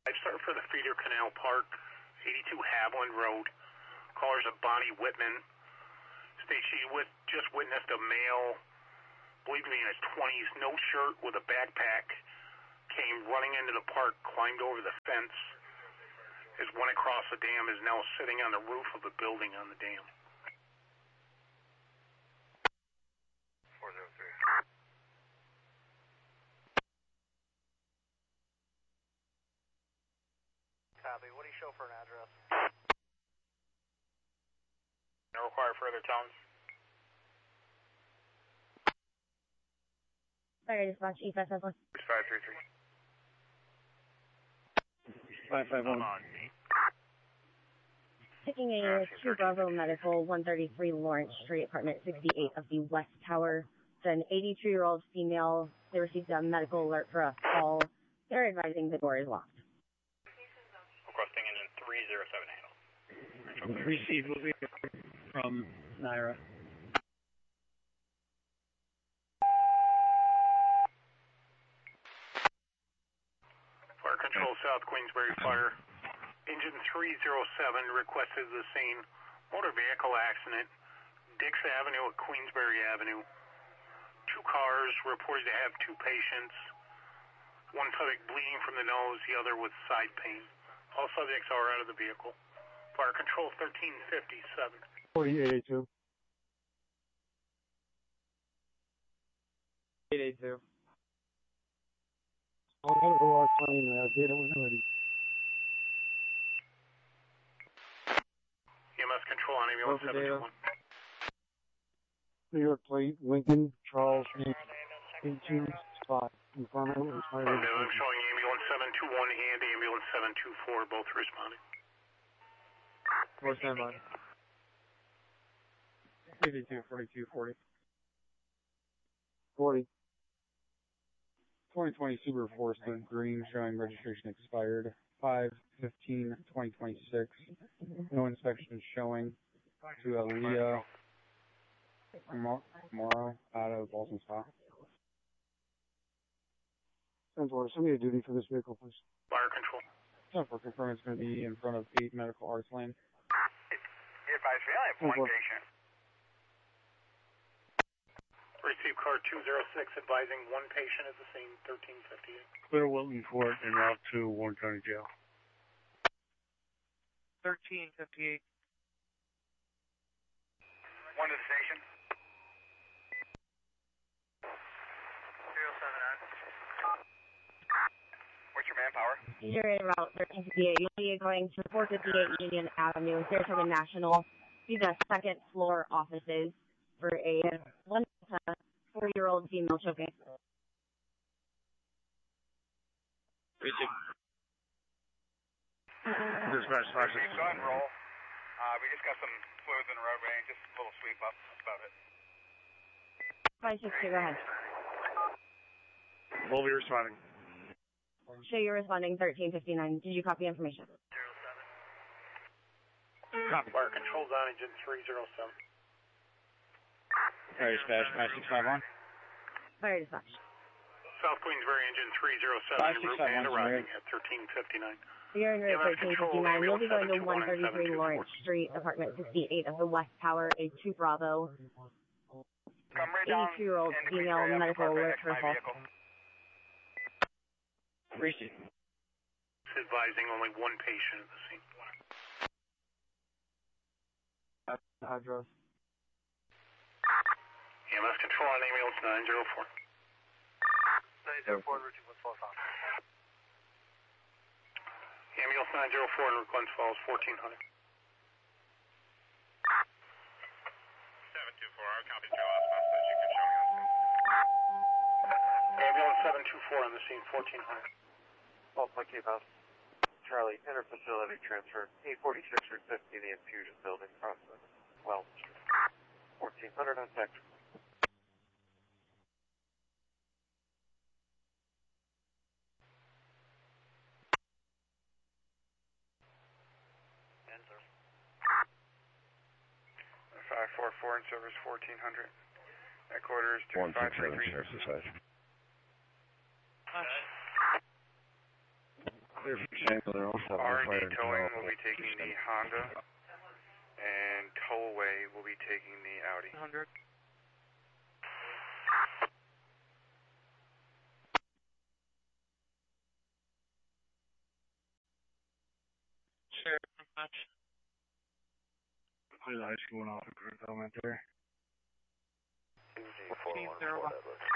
I start for the Feeder Canal Park, 82 Haviland Road. Callers of Bonnie Whitman. States she just witnessed a male, believed to be in his 20s, no shirt with a backpack, came running into the park, climbed over the fence, has went across the dam, is now sitting on the roof of a building on the dam. 403. Copy. What do you show for an address? No require further tones. Fire dispatch, E551. 533. 551. Taking a 2 Bravo Medical, 133 Lawrence Street, apartment 68 of the West Tower. It's an 82-year-old female. They received a medical alert for a fall. They're advising the door is locked. Requesting engine 307 handle. Received will be from Naira. Fire Control South Queensbury Fire. Engine 307 requested the scene. Motor vehicle accident. Dix Avenue at Queensbury Avenue. 2 cars reported to have 2 patients. One subject bleeding from the nose, the other with side pain. All subjects are out of the vehicle. Fire Control 1357. 4882. 882. I'll go to our plane and data was ready. EMS Control on ambulance 721. New York plate, Lincoln, Charles, 82 spot. Confirm it was my I'm showing ambulance 721 and ambulance 724, both responding. More standby. 82, 42, 40. 40. 2020 Subaru Forester, green, showing registration expired. 5/15/2026. No inspection showing. To Aaliyah Morrow out of Boston Spa. Centaur, somebody to duty for this vehicle, please. Fire Control. Centaur, confirm it's going to be in front of 8 Medical Arts Lane. Be advised, we only have one patient. Receive car 206 advising 1 patient at the scene, 1358. Clear Wilton Court en route to Warren County Jail. 1358. 1 to the station. 079. What's your manpower? You're in route 1358. You'll be going to 458 Union Avenue, Saratoga National. These are second floor offices for a 4-year-old female choking. Receive. Dispatch, go ahead and roll. We just got some fluids in the roadway, just a little sweep up. That's about it. 562, go ahead. We'll be responding. Show you're responding 1359. Did you copy information? 07. Copy. Fire Control's on engine 307. Fire dispatch, 5651. Fire dispatch. South Queensbury engine 307 en route and arriving at 1359. You're in route 1359. You'll be going to 133 Lawrence Street, apartment 68 of the West Tower, a 2 Bravo. 82-year-old female, medical alert for fall. Receive. Advising only 1 patient at the scene. Address. EMS Control on ambulance 904. 904, route 214 Falls. Ambulance 904 in Glens Falls, 1400. 724, I copy Joe Osmond, so you can show me on screen. Ambulance 724 on the scene, 1400. Baltimore Cape House. Charlie, interfacility transfer, 846 Route 50, the infusion building process. Well, 1400 on tech. Enter. 544 in service, 1400. Headquarters 2533. R&D towing will be taking the Honda, and Tollway will be taking the Audi. 100. Sure, much. Put the high school and off the group element there. 1401.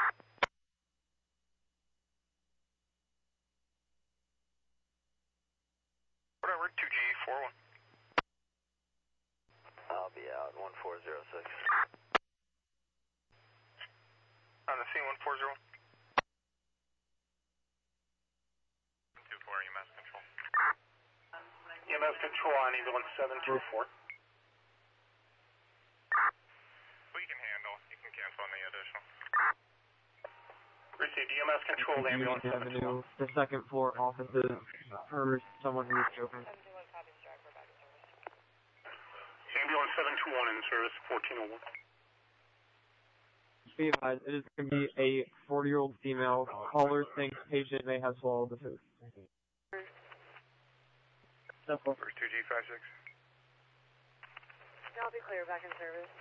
Whatever, 2G41. I'll be out 1406. On the scene, 140. 24, EMS control. EMS control on ambulance 724. We can handle. You can cancel on the additional. Received EMS control ambulance Union 712. Avenue, the second floor offices for someone who's choking. Ambulance 721 in service, 1401. Be advised, it is going to be a 40-year-old female. Caller thinks patient may have swallowed the food. Where's 2G56? I'll be clear, back in service.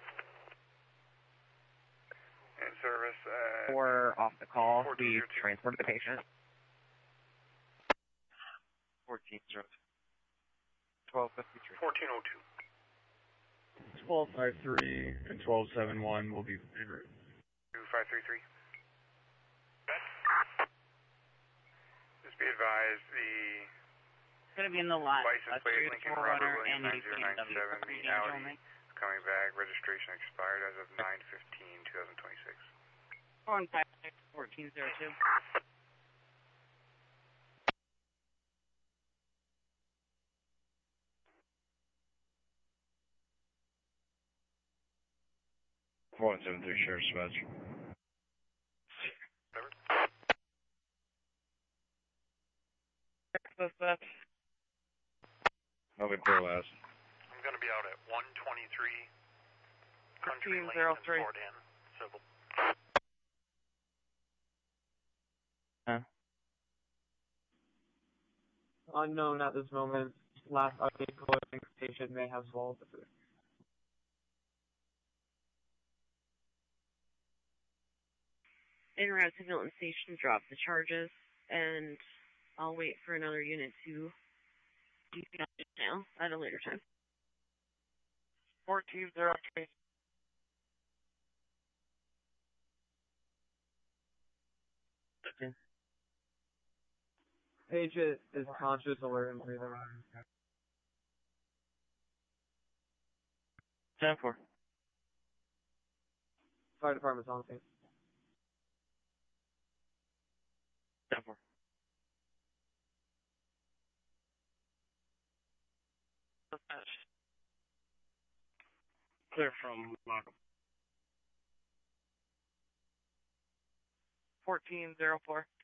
In service, Or off the call, 1402. we transported the patient. 1253. 1402. 1253 and 1271 will be en route. 2533. Just be advised, the It's going to be in the lot. license plate Street Lincoln 4 Robert runner William and a 9097, BMW. the Audi is coming back. Registration expired as of 9/15/2026. 456 1402. Sheriff's Dispatch. Suspect. I'll be clear last. I'm going to be out at 123 Country Lane 1303. in Fort Ann. Civil. Unknown at this moment. Last update, caller thinks patient may have swallowed the food. En route to Milton Station, drop the charges, and I'll wait for another unit to do now at a later time. 1403. Patient is conscious, alert, and breathing. 10-4. Fire department's on scene. 10-4. Clear from Markham. 1404.